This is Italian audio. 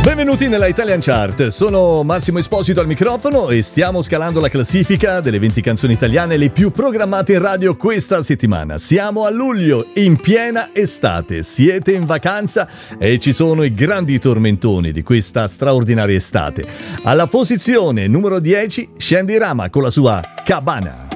Benvenuti nella Italian Chart, sono Massimo Esposito al microfono e stiamo scalando la classifica delle 20 canzoni italiane le più programmate in radio questa settimana. Siamo a luglio, in piena estate, siete in vacanza e ci sono i grandi tormentoni di questa straordinaria estate. Alla posizione numero 10, Shandy Rama con la sua Cabana.